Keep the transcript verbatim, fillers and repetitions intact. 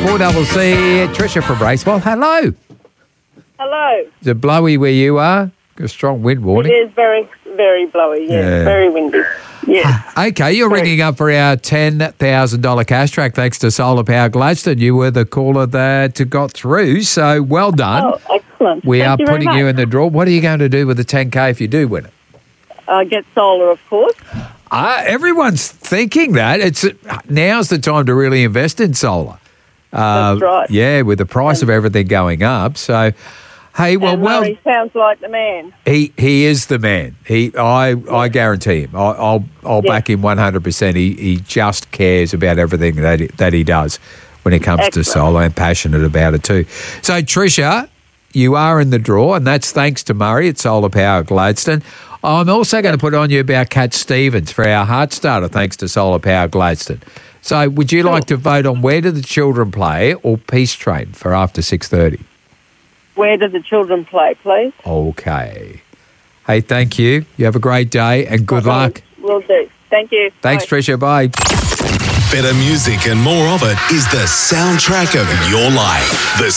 four C C, Tricia from Racewell. Hello. Hello. Is it blowy where you are? Got a strong wind warning. It is very, very blowy, yeah. Yeah. Very windy. Yeah. Okay, you're Sorry. ringing up for our ten thousand dollars cash track thanks to Solar Power Gladstone. You were the caller that got through, so well done. Oh, excellent. we Thank are you very putting you much. in the draw. What are you going to do with the ten K if you do win it? Uh, get solar, of course. Uh, everyone's thinking that. It's now's the time to really invest in solar. Uh, That's right. Yeah, with the price of everything going up. So, hey, well, and well, Murray sounds like the man. he he is the man. He, I, I guarantee him. I, I'll I'll Yeah. back him one hundred percent. He he just cares about everything that he, that he does when it comes Excellent. to solar, and passionate about it too. So, Tricia, you are in the draw, and that's thanks to Murray at Solar Power Gladstone. I'm also going to put on you about Cat Stevens for our heart starter, thanks to Solar Power Gladstone. So, would you like to vote on Where Do the Children Play or Peace Train for after six thirty? Where do the children play, please? Okay. Hey, thank you. You have a great day and good luck. Will do. Thank you. Thanks, Bye. Tricia. Bye. Better music and more of it is the soundtrack of your life. The